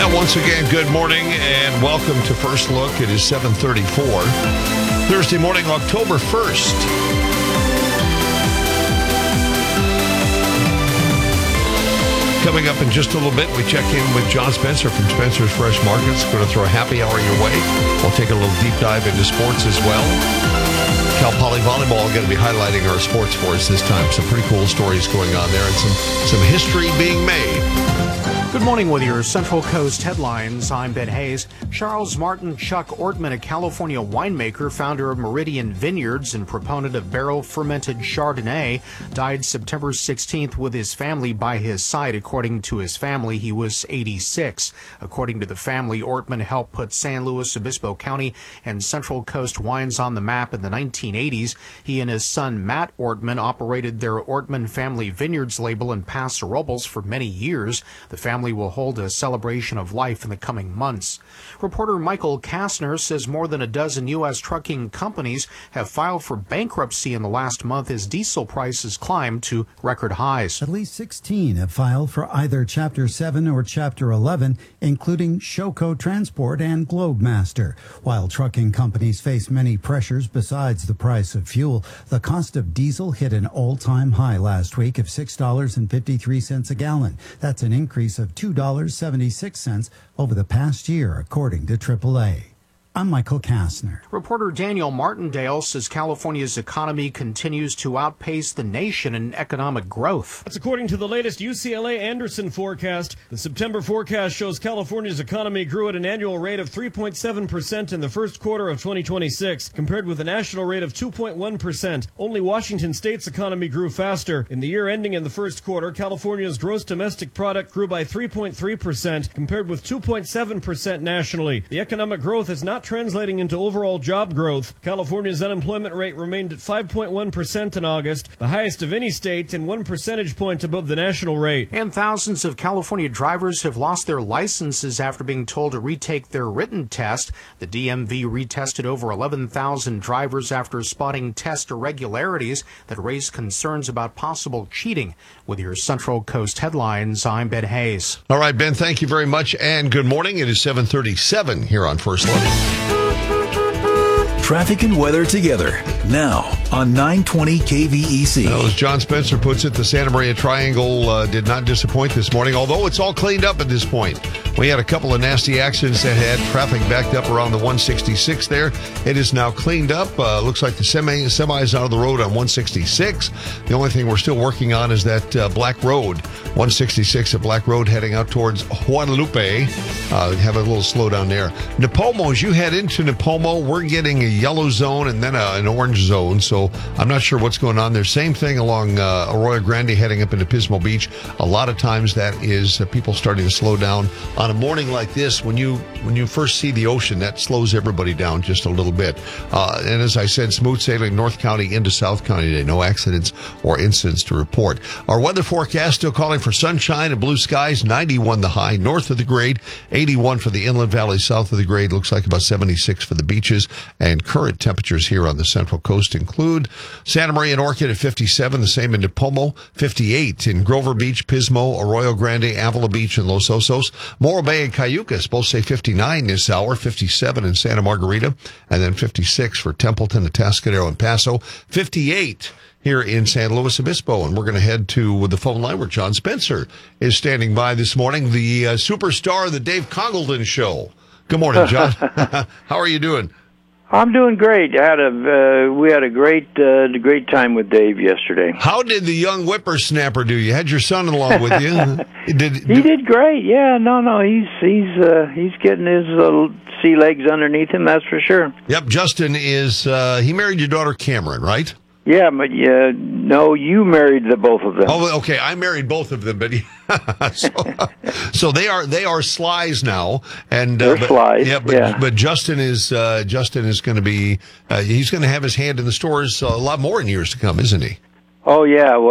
Yeah, once again, good morning and welcome to First Look. It is 7:34, Thursday morning, October 1st. Coming up in just a little bit, we check in with John Spencer from Spencer's Fresh Markets. Going to throw a happy hour your way. We'll take a little deep dive into sports as well. Cal Poly Volleyball going to be highlighting our sports for us this time. Some pretty cool stories going on there and some history being made. Good morning with your Central Coast headlines. I'm Ben Hayes. Charles Martin Chuck Ortman, a California winemaker, founder of Meridian Vineyards and proponent of barrel-fermented Chardonnay, died September 16th with his family by his side. According to his family, he was 86. According to the family, Ortman helped put San Luis Obispo County and Central Coast wines on the map in the 1980s. He and his son, Matt Ortman, operated their Ortman Family Vineyards label in Paso Robles for many years. The family will hold a celebration of life in the coming months. Reporter Michael Kastner says more than a dozen U.S. trucking companies have filed for bankruptcy in the last month as diesel prices climbed to record highs. At least 16 have filed for either Chapter 7 or Chapter 11, including Showco Transport and Globemaster. While trucking companies face many pressures besides the price of fuel, the cost of diesel hit an all-time high last week of $6.53 a gallon. That's an increase of $2.76 over the past year, according to AAA. I'm Michael Kastner. Reporter Daniel Martindale says California's economy continues to outpace the nation in economic growth. That's according to the latest UCLA Anderson forecast. The September forecast shows California's economy grew at an annual rate of 3.7% in the first quarter of 2026, compared with a national rate of 2.1%. Only Washington State's economy grew faster. In the year ending in the first quarter, California's gross domestic product grew by 3.3%, compared with 2.7% nationally. The economic growth is not translating into overall job growth. California's unemployment rate remained at 5.1% in August, the highest of any state and 1 percentage point above the national rate. And thousands of California drivers have lost their licenses after being told to retake their written test. The DMV retested over 11,000 drivers after spotting test irregularities that raised concerns about possible cheating. With your Central Coast headlines, I'm Ben Hayes. All right, Ben, thank you very much, and good morning. It is 7:37 here on First Look. Traffic and weather together now on 920 KVEC. Well, as John Spencer puts it, the Santa Maria Triangle did not disappoint this morning, although it's all cleaned up at this point. We had a couple of nasty accidents that had traffic backed up around the 166 there. It is now cleaned up. Looks like the semi's out of the road on 166. The only thing we're still working on is that Black Road, 166 at Black Road heading out towards Guadalupe. Have a little slowdown there. Nipomo, as you head into Nipomo, we're getting a yellow zone and then an orange zone, so I'm not sure what's going on there. Same thing along Arroyo Grande heading up into Pismo Beach. A lot of times that is people starting to slow down. On a morning like this, when you first see the ocean, that slows everybody down just a little bit. And as I said, smooth sailing North County into South County today. No accidents or incidents to report. Our weather forecast still calling for sunshine and blue skies. 91 the high north of the grade, 81 for the inland valley south of the grade. Looks like about 76 for the beaches. And current temperatures here on the Central Coast include Santa Maria and Orchid at 57, the same in Nipomo, 58 in Grover Beach, Pismo, Arroyo Grande, Avila Beach, and Los Osos. Morro Bay and Cayucas both say 59 this hour, 57 in Santa Margarita, and then 56 for Templeton, Atascadero, and Paso, 58 here in San Luis Obispo. And we're going to head to the phone line where John Spencer is standing by this morning, the superstar of the Dave Congleton Show. Good morning, John. How are you doing? I'm doing great. We had a great time with Dave yesterday. How did the young whippersnapper do? You had your son along with you. He did great. Yeah, no, he's getting his sea legs underneath him. That's for sure. Yep, Justin is. He married your daughter Cameron, right? Yeah, but no, you married the both of them. Oh, okay. I married both of them, but so they are Slies now, and they're Slies. Yeah, but Justin is going to be. He's going to have his hand in the stores a lot more in years to come, isn't he? Oh yeah. Well,